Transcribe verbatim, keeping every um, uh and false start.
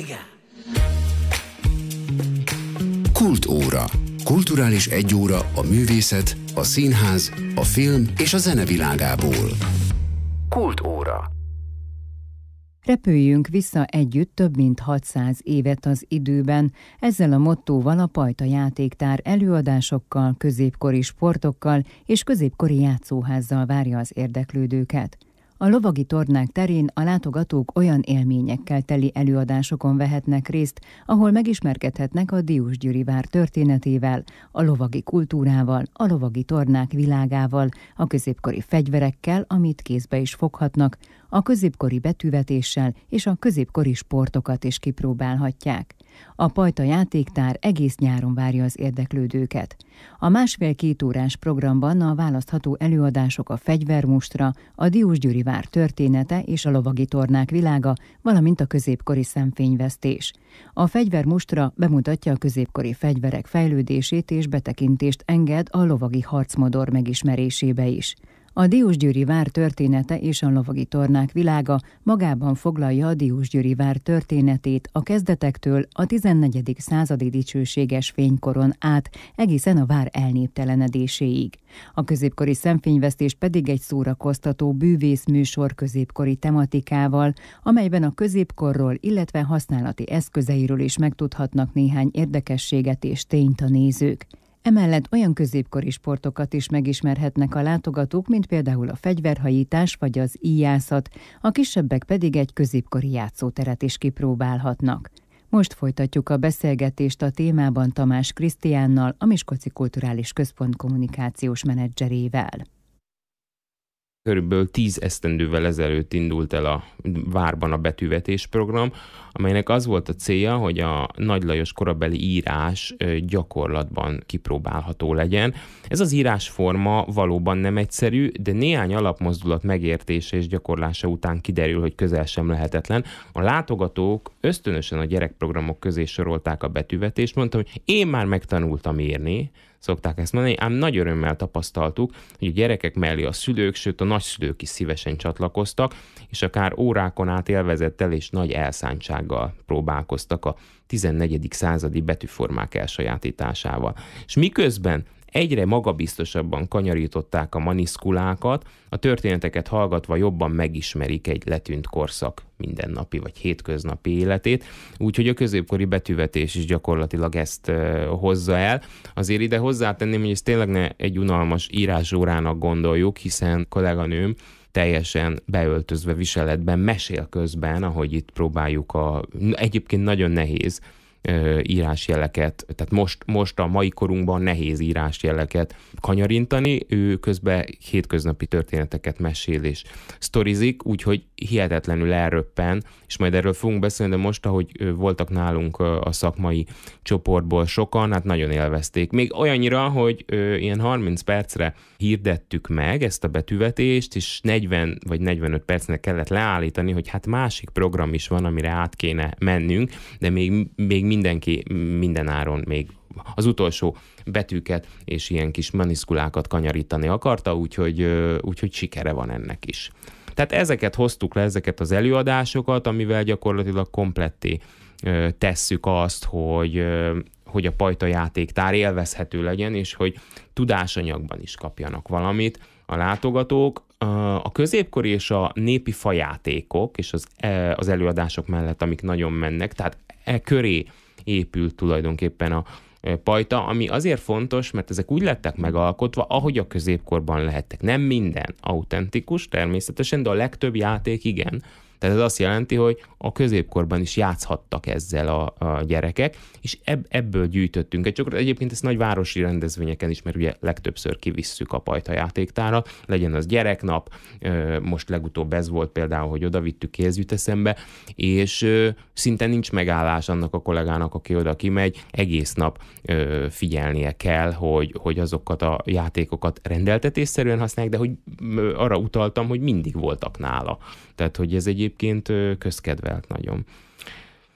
Igen. Kultóra. Kulturális egyóra a művészet, a színház, a film és a zene világából. Kultóra. Repüljünk vissza együtt több mint hatszáz évet az időben, ezzel a mottóval a Pajta Játéktár előadásokkal, középkori sportokkal és középkori játszóházzal várja az érdeklődőket. A lovagi tornák terén a látogatók olyan élményekkel teli előadásokon vehetnek részt, ahol megismerkedhetnek a Diósgyőri vár történetével, a lovagi kultúrával, a lovagi tornák világával, a középkori fegyverekkel, amit kézbe is foghatnak, a középkori betűvetéssel és a középkori sportokat is kipróbálhatják. A Pajta Játéktár egész nyáron várja az érdeklődőket. A másfél-két órás programban a választható előadások a fegyvermustra, a Diósgyőri vár története és a lovagi tornák világa, valamint a középkori szemfényvesztés. A fegyvermustra bemutatja a középkori fegyverek fejlődését és betekintést enged a lovagi harcmodor megismerésébe is. A Diósgyőri vár története és a lovagi tornák világa magában foglalja a Diósgyőri vár történetét a kezdetektől a tizennegyedik századi dicsőséges fénykoron át egészen a vár elnéptelenedéséig. A középkori szemfényvesztést pedig egy szórakoztató bűvészműsor középkori tematikával, amelyben a középkorról, illetve használati eszközeiről is megtudhatnak néhány érdekességet és tényt a nézők. Emellett olyan középkori sportokat is megismerhetnek a látogatók, mint például a fegyverhajítás vagy az íjászat, a kisebbek pedig egy középkori játszóteret is kipróbálhatnak. Most folytatjuk a beszélgetést a témában Tamás Krisztiánnal, a Miskolci Kulturális Központ kommunikációs menedzserével. Körülbelül tíz esztendővel ezelőtt indult el a várban a betűvetés program, amelynek az volt a célja, hogy a Nagy Lajos korabeli írás gyakorlatban kipróbálható legyen. Ez az írásforma valóban nem egyszerű, de néhány alapmozdulat megértése és gyakorlása után kiderül, hogy közel sem lehetetlen. A látogatók ösztönösen a gyerekprogramok közé sorolták a betűvetést, mondtam, hogy én már megtanultam írni, szokták ezt mondani, ám nagy örömmel tapasztaltuk, hogy a gyerekek mellé a szülők, sőt a nagyszülők is szívesen csatlakoztak, és akár órákon át élvezettel és nagy elszántsággal próbálkoztak a tizennegyedik századi betűformák elsajátításával. És miközben egyre magabiztosabban kanyarították a maniszkulákat, a történeteket hallgatva jobban megismerik egy letűnt korszak mindennapi vagy hétköznapi életét, úgyhogy a középkori betűvetés is gyakorlatilag ezt uh, hozza el. Azért ide hozzátenném, hogy ez tényleg ne egy unalmas írásórának gondoljuk, hiszen kolléganőm teljesen beöltözve viseletben mesél közben, ahogy itt próbáljuk a egyébként nagyon nehéz írásjeleket, tehát most, most a mai korunkban nehéz írásjeleket kanyarintani, ő közben hétköznapi történeteket mesél és sztorizik, úgyhogy hihetetlenül elröppen, és majd erről fogunk beszélni, de most, ahogy voltak nálunk a szakmai csoportból sokan, hát nagyon élvezték. Még olyannyira, hogy ilyen harminc percre hirdettük meg ezt a betűvetést, és negyven vagy negyvenöt percnek kellett leállítani, hogy hát másik program is van, amire át kéne mennünk, de még, még mindenki mindenáron még az utolsó betűket és ilyen kis maniszkulákat kanyarítani akarta, úgyhogy, úgyhogy sikere van ennek is. Tehát ezeket hoztuk le, ezeket az előadásokat, amivel gyakorlatilag kompletté tesszük azt, hogy, hogy a Pajta Játéktár élvezhető legyen, és hogy tudásanyagban is kapjanak valamit a látogatók. A középkori és a népi fajátékok, és az, az előadások mellett, amik nagyon mennek, tehát e köré épült tulajdonképpen a Pajta, ami azért fontos, mert ezek úgy lettek megalkotva, ahogy a középkorban lehettek. Nem minden autentikus természetesen, de a legtöbb játék igen. Tehát ez azt jelenti, hogy a középkorban is játszhattak ezzel a, a gyerekek, és ebb, ebből gyűjtöttünk egy csokrot. Egyébként ezt nagy városi rendezvényeken is, mert ugye legtöbbször kivisszük a Pajta Játéktára, legyen az gyereknap, most legutóbb ez volt például, hogy oda vittük ki, ez jut eszembe, és szinte nincs megállás annak a kollégának, aki oda kimegy, egész nap figyelnie kell, hogy, hogy azokat a játékokat rendeltetésszerűen használják, de hogy arra utaltam, hogy mindig voltak nála. Tehát, hogy ez egyébként közkedvelt nagyon.